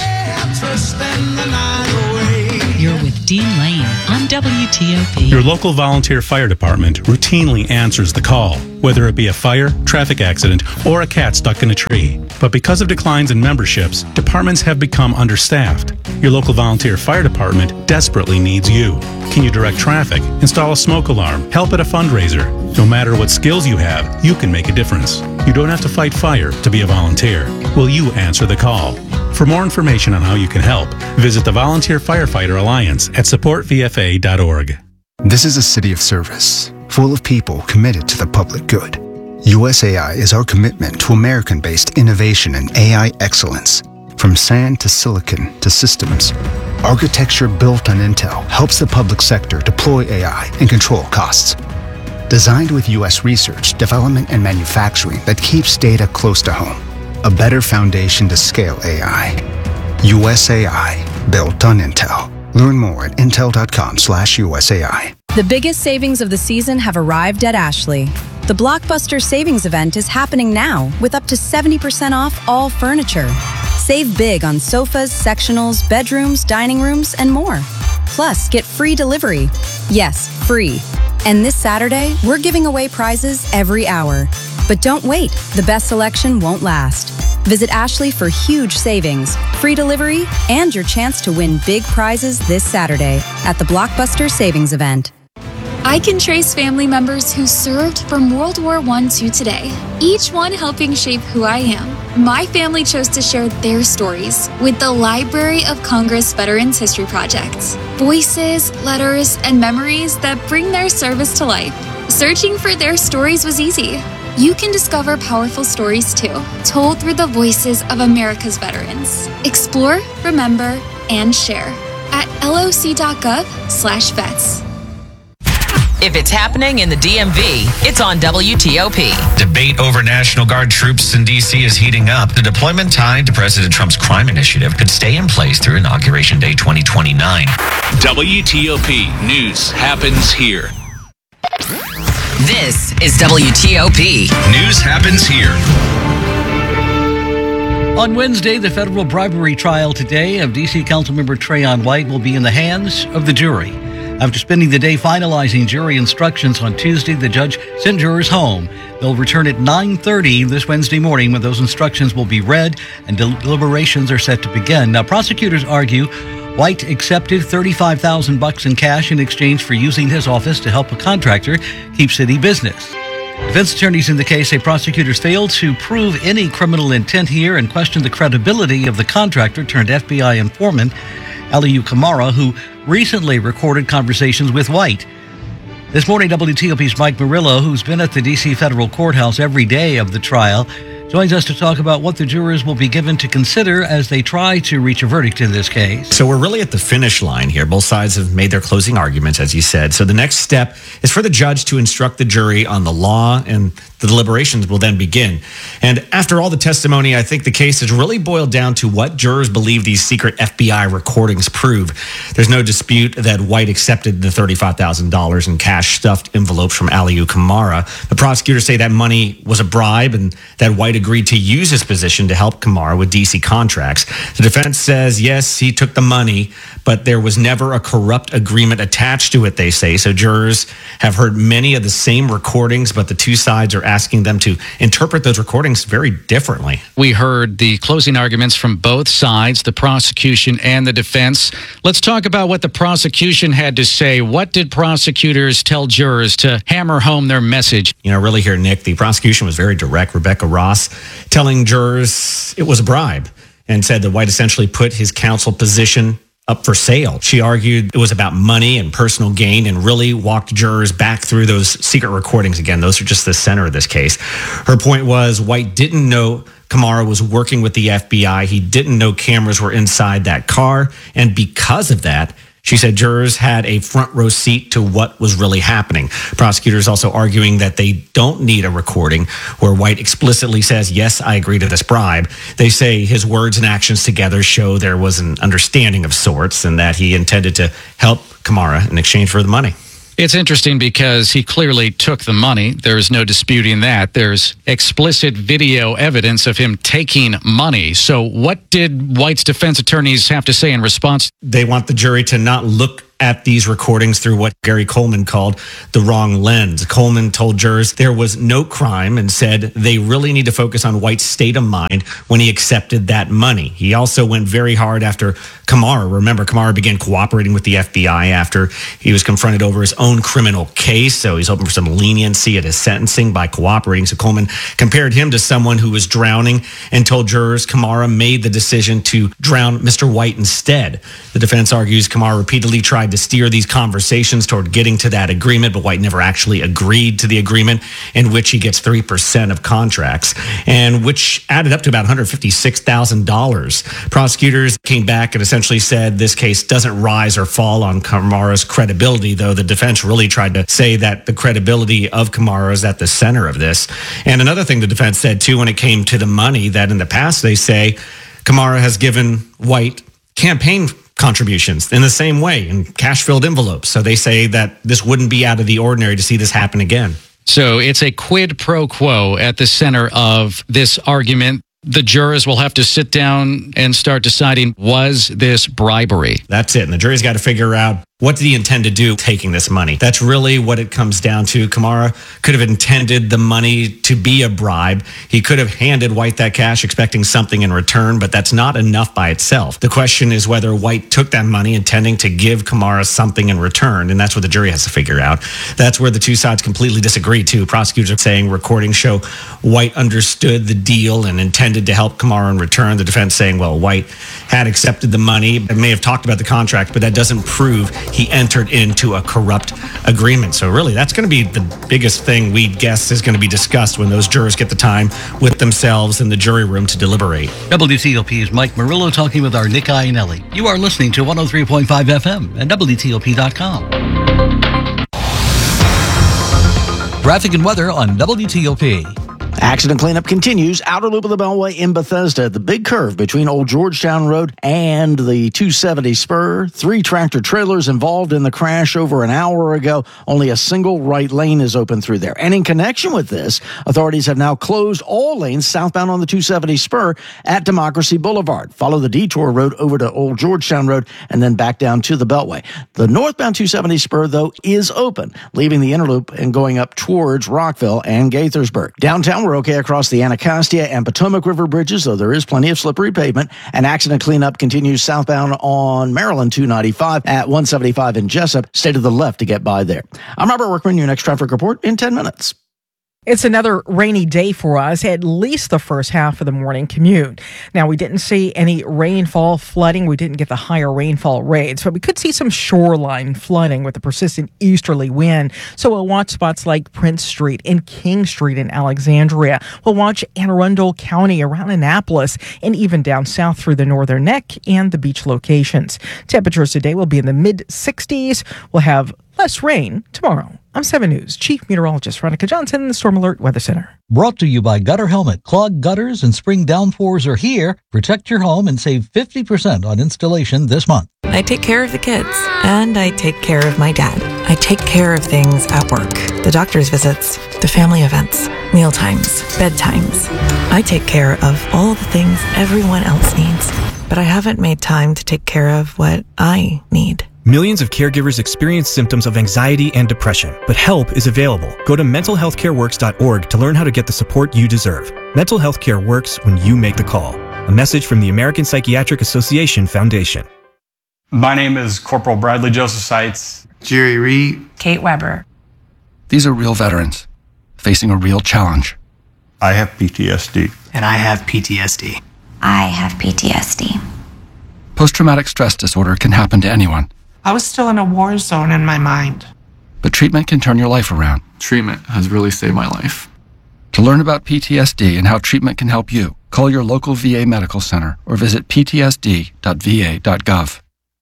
You're with Dean Lane on W T O P. Your local volunteer fire department routinely answers the call, whether it be a fire, traffic accident, or a cat stuck in a tree. But because of declines in memberships, departments have become understaffed. Your local volunteer fire department desperately needs you. Can you direct traffic, install a smoke alarm, help at a fundraiser? No matter what skills you have, you can make a difference. You don't have to fight fire to be a volunteer. Will you answer the call? For more information on how you can help, visit the Volunteer Firefighter Alliance at support v f a dot org. This is a city of service, full of people committed to the public good. U S A I is our commitment to American-based innovation and A I excellence. From sand to silicon to systems, architecture built on Intel helps the public sector deploy A I and control costs. Designed with U S research, development, and manufacturing that keeps data close to home. A better foundation to scale A I. U S A I, built on Intel. Learn more at intel.com slash USAI. The biggest savings of the season have arrived at Ashley. The Blockbuster Savings Event is happening now with up to seventy percent off all furniture. Save big on sofas, sectionals, bedrooms, dining rooms, and more. Plus, get free delivery. Yes, free. And this Saturday, we're giving away prizes every hour. But don't wait, the best selection won't last. Visit Ashley for huge savings, free delivery, and your chance to win big prizes this Saturday at the Blockbuster Savings Event. I can trace family members who served from World War One to today, each one helping shape who I am. My family chose to share their stories with the Library of Congress Veterans History Project. Voices, letters, and memories that bring their service to life. Searching for their stories was easy. You can discover powerful stories too, told through the voices of America's veterans. Explore, remember, and share at loc.gov slash vets. If it's happening in the D M V, it's on W T O P. Debate over National Guard troops in D C is heating up. The deployment tied to President Trump's crime initiative could stay in place through Inauguration Day twenty twenty-nine. W T O P News happens here. This is W T O P. News happens here. On Wednesday, the federal bribery trial today of D C Councilmember Trayon White will be in the hands of the jury. After spending the day finalizing jury instructions on Tuesday, the judge sent jurors home. They'll return at nine thirty this Wednesday morning when those instructions will be read and deliberations are set to begin. Now, prosecutors argue White accepted thirty-five thousand bucks in cash in exchange for using his office to help a contractor keep city business. Defense attorneys in the case say prosecutors failed to prove any criminal intent here and question the credibility of the contractor turned F B I informant, Aliyu Kamara, who recently recorded conversations with White. This morning, W T O P's Mike Murillo, who's been at the D C federal courthouse every day of the trial, joins us to talk about what the jurors will be given to consider as they try to reach a verdict in this case. So we're really at the finish line here. Both sides have made their closing arguments, as you said. So the next step is for the judge to instruct the jury on the law, and the deliberations will then begin. And after all the testimony, I think the case has really boiled down to what jurors believe these secret F B I recordings prove. There's no dispute that White accepted the thirty-five thousand dollars in cash stuffed envelopes from Aliyu Kamara. The prosecutors say that money was a bribe and that White agreed to use his position to help Kamara with D C contracts. The defense says, yes, he took the money, but there was never a corrupt agreement attached to it, they say. So jurors have heard many of the same recordings, but the two sides are asking them to interpret those recordings very differently. We heard the closing arguments from both sides, the prosecution and the defense. Let's talk about what the prosecution had to say. What did prosecutors tell jurors to hammer home their message? You know, really here, Nick, the prosecution was very direct. Rebecca Ross telling jurors it was a bribe and said that White essentially put his counsel position up for sale. She argued it was about money and personal gain and really walked jurors back through those secret recordings again. Those are just the center of this case. Her point was White didn't know Kamara was working with the F B I. He didn't know cameras were inside that car. And because of that, she said jurors had a front row seat to what was really happening. Prosecutors also arguing that they don't need a recording where White explicitly says, yes, I agree to this bribe. They say his words and actions together show there was an understanding of sorts and that he intended to help Kamara in exchange for the money. It's interesting because he clearly took the money. There's no disputing that. There's explicit video evidence of him taking money. So what did White's defense attorneys have to say in response? They want the jury to not look at these recordings through what Gary Coleman called the wrong lens. Coleman told jurors there was no crime and said they really need to focus on White's state of mind when he accepted that money. He also went very hard after Kamara. Remember, Kamara began cooperating with the F B I after he was confronted over his own criminal case, so he's hoping for some leniency at his sentencing by cooperating. So Coleman compared him to someone who was drowning and told jurors Kamara made the decision to drown Mister White instead. The defense argues Kamara repeatedly tried to steer these conversations toward getting to that agreement, but White never actually agreed to the agreement in which he gets three percent of contracts, and which added up to about one hundred fifty-six thousand dollars. Prosecutors came back and essentially said this case doesn't rise or fall on Kamara's credibility, though the defense really tried to say that the credibility of Kamara is at the center of this. And another thing the defense said, too, when it came to the money, that in the past they say Kamara has given White campaign contributions in the same way in cash-filled envelopes. So they say that this wouldn't be out of the ordinary to see this happen again. So it's a quid pro quo at the center of this argument. The jurors will have to sit down and start deciding, was this bribery? That's it. And the jury's got to figure out, what did he intend to do taking this money? That's really what it comes down to. Kamara could have intended the money to be a bribe. He could have handed White that cash expecting something in return, but that's not enough by itself. The question is whether White took that money intending to give Kamara something in return, and that's what the jury has to figure out. That's where the two sides completely disagree, too. Prosecutors are saying recordings show White understood the deal and intended to help Kamara in return. The defense saying, well, White had accepted the money and may have talked about the contract, but that doesn't prove he entered into a corrupt agreement. So really, that's going to be the biggest thing we guess is going to be discussed when those jurors get the time with themselves in the jury room to deliberate. W T O P's Mike Murillo talking with our Nick Iannelli. You are listening to one oh three point five F M and W T O P dot com. Traffic and weather on W T O P. Accident cleanup continues. Outer loop of the Beltway in Bethesda. The big curve between Old Georgetown Road and the two seventy spur. Three tractor trailers involved in the crash over an hour ago. Only a single right lane is open through there. And in connection with this, authorities have now closed all lanes southbound on the two seventy spur at Democracy Boulevard. Follow the detour road over to Old Georgetown Road and then back down to the Beltway. The northbound two seventy spur, though, is open, leaving the inner loop and going up towards Rockville and Gaithersburg. Downtown, we're okay across the Anacostia and Potomac River bridges, though there is plenty of slippery pavement. And accident cleanup continues southbound on Maryland two ninety-five at one seventy-five in Jessup. Stay to the left to get by there. I'm Robert Workman, your next traffic report in ten minutes. It's another rainy day for us, at least the first half of the morning commute. Now, we didn't see any rainfall flooding. We didn't get the higher rainfall rates, but we could see some shoreline flooding with the persistent easterly wind. So we'll watch spots like Prince Street and King Street in Alexandria. We'll watch Anne Arundel County around Annapolis and even down south through the Northern Neck and the beach locations. Temperatures today will be in the mid sixties. We'll have less rain tomorrow. I'm seven News Chief Meteorologist Veronica Johnson in the Storm Alert Weather Center. Brought to you by Gutter Helmet. Clogged gutters and spring downpours are here. Protect your home and save fifty percent on installation this month. I take care of the kids, and I take care of my dad. I take care of things at work. The doctor's visits, the family events, meal times, bedtimes. I take care of all the things everyone else needs, but I haven't made time to take care of what I need. Millions of caregivers experience symptoms of anxiety and depression, but help is available. Go to mental health care works dot org to learn how to get the support you deserve. Mental health care works when you make the call. A message from the American Psychiatric Association Foundation. My name is Corporal Bradley Joseph Seitz. Jerry Reed. Kate Weber. These are real veterans facing a real challenge. I have P T S D. And I have P T S D. I have P T S D. Post-traumatic stress disorder can happen to anyone, I was still in a war zone in my mind. but treatment can turn your life around. Treatment has really saved my life. To learn about P T S D and how treatment can help you, call your local V A medical center or visit p t s d dot v a dot gov.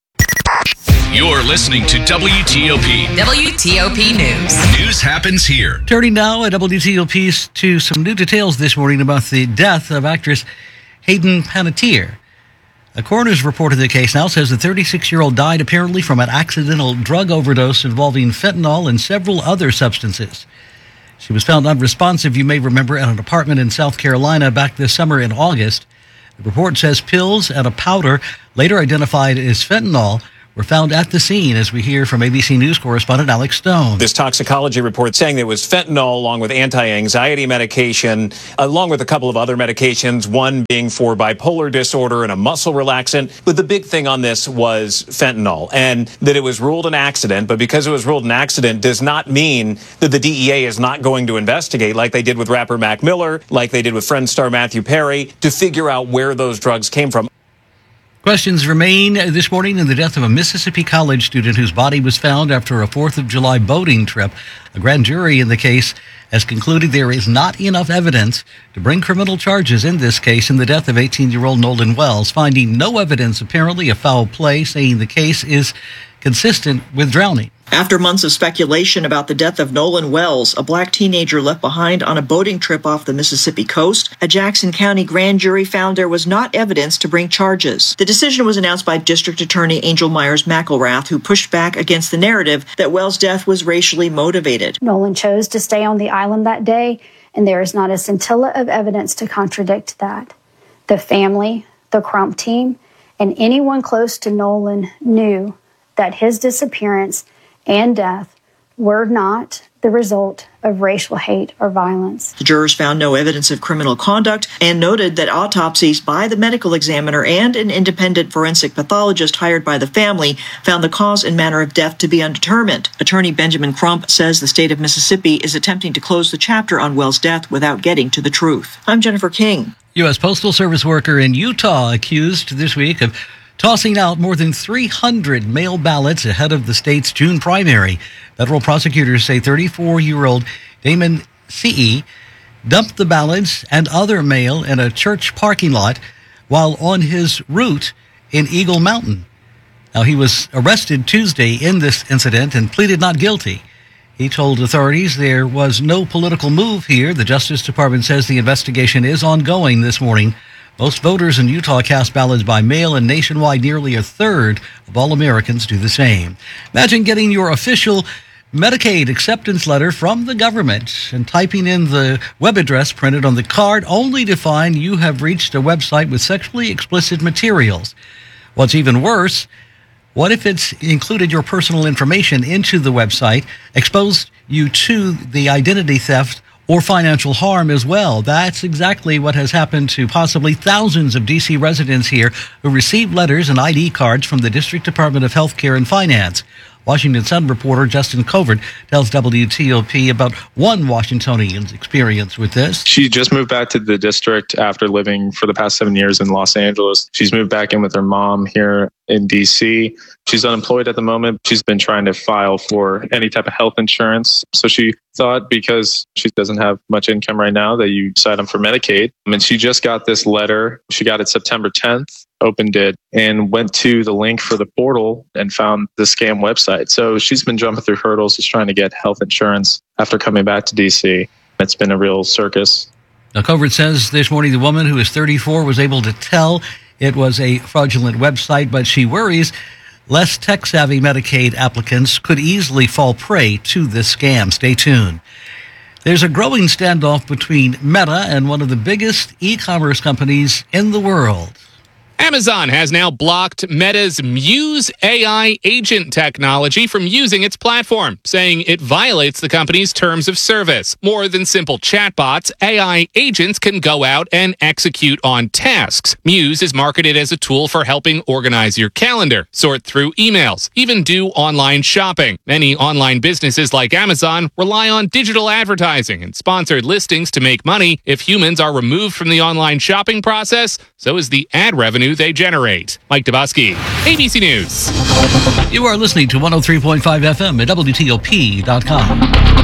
You're listening to W T O P. W T O P News. News happens here. Turning now at W T O P to some new details this morning about the death of actress Hayden Panettiere. A coroner's report of the case now says the thirty-six-year-old died apparently from an accidental drug overdose involving fentanyl and several other substances. She was found unresponsive, you may remember, at an apartment in South Carolina back this summer in August. The report says pills and a powder, later identified as fentanyl, were found at the scene, as we hear from A B C News correspondent Alex Stone. This toxicology report saying there was fentanyl along with anti-anxiety medication, along with a couple of other medications, one being for bipolar disorder and a muscle relaxant. But the big thing on this was fentanyl, and that it was ruled an accident. But because it was ruled an accident does not mean that the D E A is not going to investigate, like they did with rapper Mac Miller, like they did with Friends star Matthew Perry, to figure out where those drugs came from. Questions remain this morning in the death of a Mississippi college student whose body was found after a fourth of July boating trip. A grand jury in the case has concluded there is not enough evidence to bring criminal charges in this case in the death of eighteen-year-old Nolan Wells, finding no evidence apparently of foul play, saying the case is consistent with drowning. After months of speculation about the death of Nolan Wells, a black teenager left behind on a boating trip off the Mississippi coast, a Jackson County grand jury found there was not evidence to bring charges. The decision was announced by District Attorney Angel Myers McElrath, who pushed back against the narrative that Wells' death was racially motivated. Nolan chose to stay on the island that day, and there is not a scintilla of evidence to contradict that. The family, the Crump team, and anyone close to Nolan knew that his disappearance and death were not the result of racial hate or violence. The jurors found no evidence of criminal conduct and noted that autopsies by the medical examiner and an independent forensic pathologist hired by the family found the cause and manner of death to be undetermined. Attorney Benjamin Crump says the state of Mississippi is attempting to close the chapter on Wells' death without getting to the truth. I'm Jennifer King. U S Postal Service worker in Utah accused this week of tossing out more than three hundred mail ballots ahead of the state's June primary. Federal prosecutors say thirty-four-year-old Damon C E dumped the ballots and other mail in a church parking lot while on his route in Eagle Mountain. Now, he was arrested Tuesday in this incident and pleaded not guilty. He told authorities there was no political move here. The Justice Department says the investigation is ongoing this morning. Most voters in Utah cast ballots by mail, and nationwide nearly a third of all Americans do the same. Imagine getting your official Medicaid acceptance letter from the government and typing in the web address printed on the card only to find you have reached a website with sexually explicit materials. What's even worse, what if it's included your personal information into the website, exposed you to the identity theft or financial harm as well? That's exactly what has happened to possibly thousands of D C residents here who received letters and I D cards from the District Department of Healthcare and Finance. Washington Sun reporter Justin Covert tells W T O P about one Washingtonian's experience with this. She just moved back to the district after living for the past seven years in Los Angeles. She's moved back in with her mom here in D C. She's unemployed at the moment. She's been trying to file for any type of health insurance. So she thought because she doesn't have much income right now that you sign up for Medicaid. I mean, she just got this letter. She got it September tenth, opened it, and went to the link for the portal and found the scam website. So she's been jumping through hurdles just trying to get health insurance after coming back to D C. It's been a real circus. Now, Covert says this morning the woman who is thirty-four was able to tell it was a fraudulent website, but she worries less tech-savvy Medicaid applicants could easily fall prey to this scam. Stay tuned. There's a growing standoff between Meta and one of the biggest e-commerce companies in the world. Amazon has now blocked Meta's Muse A I agent technology from using its platform, saying it violates the company's terms of service. More than simple chatbots, A I agents can go out and execute on tasks. Muse is marketed as a tool for helping organize your calendar, sort through emails, even do online shopping. Many online businesses like Amazon rely on digital advertising and sponsored listings to make money. If humans are removed from the online shopping process, so is the ad revenue revenue they generate. Mike Dabowski, A B C News. You are listening to one oh three point five F M at W T O P dot com.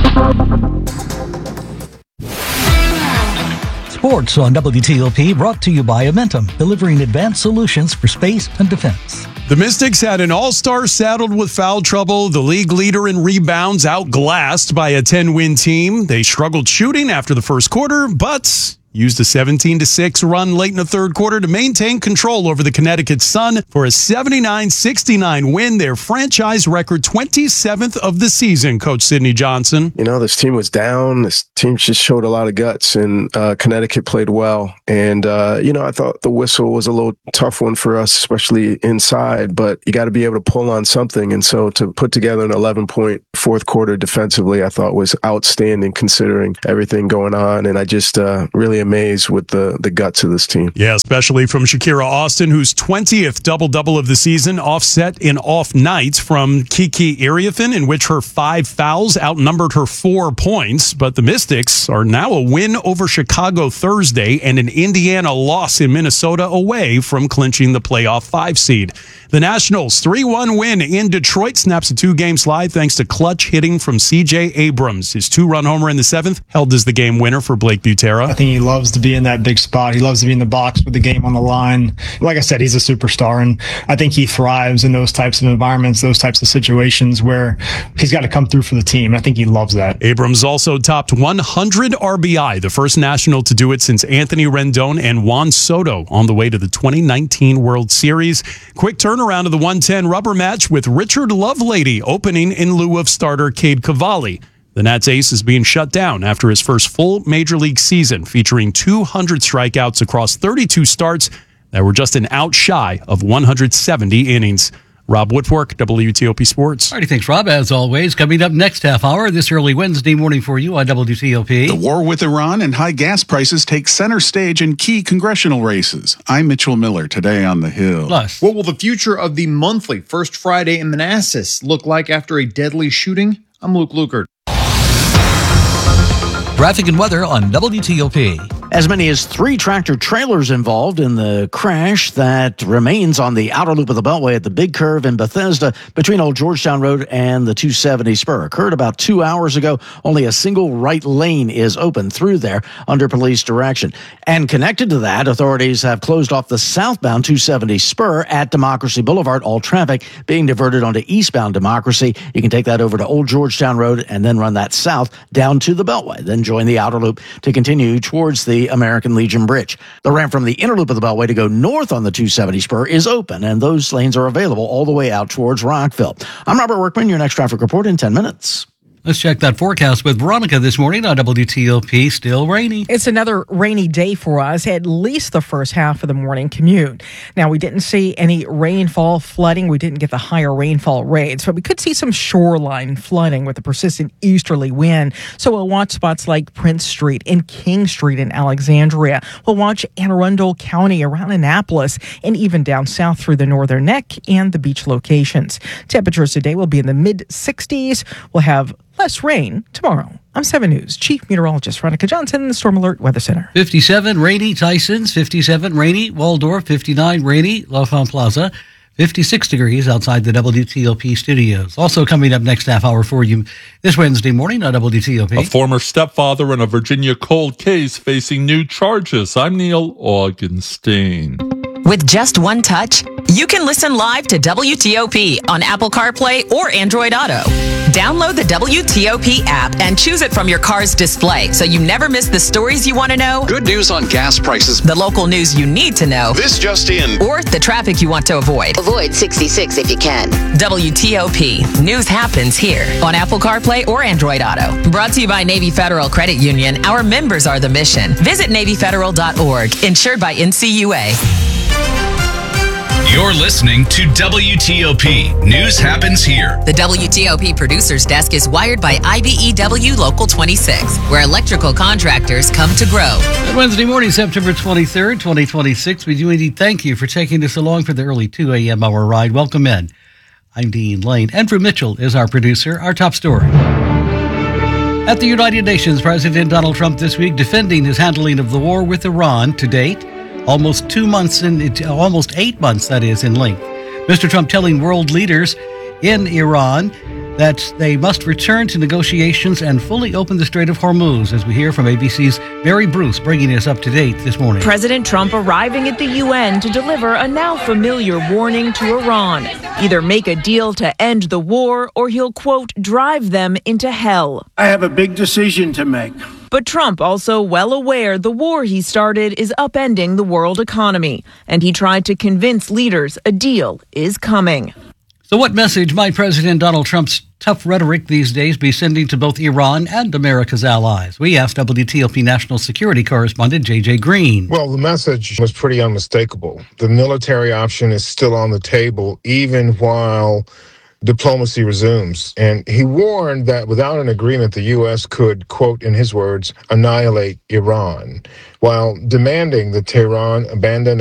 Sports on W T O P brought to you by Amentum, delivering advanced solutions for space and defense. The Mystics had an all-star saddled with foul trouble. The league leader in rebounds outglassed by a ten-win team. They struggled shooting after the first quarter, but used a seventeen to six run late in the third quarter to maintain control over the Connecticut Sun for a seventy-nine sixty-nine win, their franchise record twenty-seventh of the season, Coach Sidney Johnson. You know, this team was down. This team just showed a lot of guts, and uh, Connecticut played well. And, uh, you know, I thought the whistle was a little tough one for us, especially inside, but you got to be able to pull on something. And so to put together an eleven-point fourth quarter defensively, I thought was outstanding considering everything going on. And I just uh, really amazed with the, the guts of this team. Yeah, especially from Shakira Austin, whose twentieth double-double of the season, offset in off nights from Kiki Iriathan, in which her five fouls outnumbered her four points. But the Mystics are now a win over Chicago Thursday and an Indiana loss in Minnesota away from clinching the playoff five seed. The Nationals' three one win in Detroit snaps a two-game slide thanks to clutch hitting from C J Abrams. His two-run homer in the seventh held as the game winner for Blake Butera. I think he loves to be in that big spot. He loves to be in the box with the game on the line. Like I said, he's a superstar, and I think he thrives in those types of environments, those types of situations where he's got to come through for the team. I think he loves that. Abrams also topped one hundred R B I, the first National to do it since Anthony Rendon and Juan Soto on the way to the twenty nineteen World Series. Quick turnaround of the one ten rubber match with Richard Lovelady opening in lieu of starter Cade Cavalli. The Nats ace is being shut down after his first full major league season, featuring two hundred strikeouts across thirty-two starts that were just an out shy of one hundred seventy innings. Rob Woodfork, W T O P Sports. All righty, thanks, Rob. As always, coming up next half hour, this early Wednesday morning for you on W T O P. The war with Iran and high gas prices take center stage in key congressional races. I'm Mitchell Miller, today on The Hill. Plus, what will the future of the monthly First Friday in Manassas look like after a deadly shooting? I'm Luke Lukert. Traffic and weather on W T O P. As many as three tractor trailers involved in the crash that remains on the outer loop of the Beltway at the Big Curve in Bethesda between Old Georgetown Road and the two seventy spur. Occurred about two hours ago. Only a single right lane is open through there under police direction. And connected to that, authorities have closed off the southbound two seventy spur at Democracy Boulevard. All traffic being diverted onto eastbound Democracy. You can take that over to Old Georgetown Road and then run that south down to the Beltway. Then join the outer loop to continue towards the American Legion Bridge. The ramp from the inner loop of the Beltway to go north on the two seventy spur is open, and those lanes are available all the way out towards Rockville. I'm Robert Workman, your next traffic report in ten minutes. Let's check that forecast with Veronica this morning on W T O P. Still rainy. It's another rainy day for us, at least the first half of the morning commute. Now, we didn't see any rainfall flooding. We didn't get the higher rainfall rates, but we could see some shoreline flooding with a persistent easterly wind. So we'll watch spots like Prince Street and King Street in Alexandria. We'll watch Anne Arundel County around Annapolis and even down south through the Northern Neck and the beach locations. Temperatures today will be in the mid sixties. We'll have less rain tomorrow. I'm seven News Chief Meteorologist Veronica Johnson in the Storm Alert Weather Center. fifty-seven rainy Tysons, fifty-seven rainy Waldorf, fifty-nine rainy L'Enfant Plaza, fifty-six degrees outside the W T O P studios. Also coming up next half hour for you this Wednesday morning on W T O P. A former stepfather in a Virginia cold case facing new charges. I'm Neil Augenstein. With just one touch, you can listen live to W T O P on Apple CarPlay or Android Auto. Download the W T O P app and choose it from your car's display so you never miss the stories you want to know, good news on gas prices, the local news you need to know, this just in, or the traffic you want to avoid. Avoid sixty-six if you can. W T O P. News happens here on Apple CarPlay or Android Auto. Brought to you by Navy Federal Credit Union. Our members are the mission. Visit Navy Federal dot org. Insured by N C U A. You're listening to W T O P. News happens here. The W T O P Producers Desk is wired by I B E W Local twenty-six, where electrical contractors come to grow. Good Wednesday morning, September twenty-third, twenty twenty-six. We do indeed thank you for taking us along for the early two a.m. hour ride. Welcome in. I'm Dean Lane. Andrew Mitchell is our producer. Our top story. At the United Nations, President Donald Trump this week defending his handling of the war with Iran. To date, almost two months in, almost eight months, that is, in length. Mister Trump telling world leaders in Iran that they must return to negotiations and fully open the Strait of Hormuz, as we hear from A B C's Mary Bruce bringing us up to date this morning. President Trump arriving at the U N to deliver a now familiar warning to Iran. Either make a deal to end the war or he'll, quote, drive them into hell. I have a big decision to make. But Trump also well aware the war he started is upending the world economy, and he tried to convince leaders a deal is coming. So what message might President Donald Trump's tough rhetoric these days be sending to both Iran and America's allies? We asked W T O P national security correspondent J J Green. Well, the message was pretty unmistakable. The military option is still on the table, even while diplomacy resumes. And he warned that without an agreement, the U S could, quote, in his words, annihilate Iran, while demanding that Tehran abandon